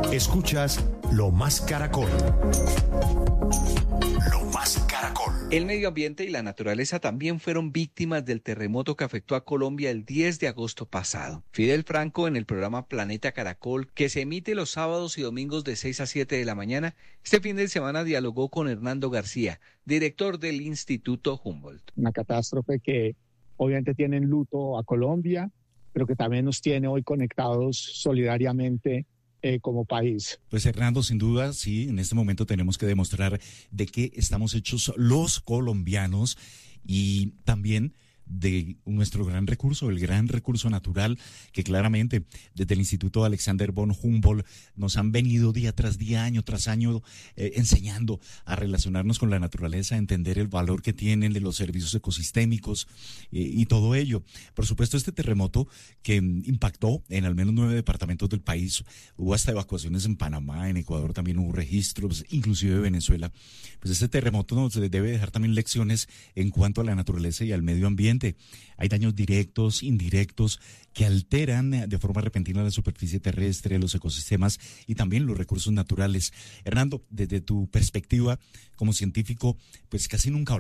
Escuchas Lo Más Caracol. Lo Más Caracol. El medio ambiente y la naturaleza también fueron víctimas del terremoto que afectó a Colombia el 10 de agosto pasado. Fidel Franco, en el programa Planeta Caracol, que se emite los sábados y domingos de 6 a 7 de la mañana, este fin de semana dialogó con Hernando García, director del Instituto Humboldt. Una catástrofe que obviamente tiene en luto a Colombia, pero que también nos tiene hoy conectados solidariamente como país. Pues Hernando, sin duda, sí, en este momento tenemos que demostrar de qué estamos hechos los colombianos y también de nuestro gran recurso, el gran recurso natural que claramente desde el Instituto Alexander von Humboldt nos han venido día tras día, año tras año, enseñando a relacionarnos con la naturaleza, a entender el valor que tienen de los servicios ecosistémicos y todo ello. Por supuesto, este terremoto que impactó en al menos 9 departamentos del país, hubo hasta evacuaciones en Panamá, en Ecuador también hubo registros, inclusive en Venezuela. Pues este terremoto nos debe dejar también lecciones en cuanto a la naturaleza y al medio ambiente. Hay daños directos, indirectos, que alteran de forma repentina la superficie terrestre, los ecosistemas y también los recursos naturales. Hernando, desde tu perspectiva como científico, pues casi nunca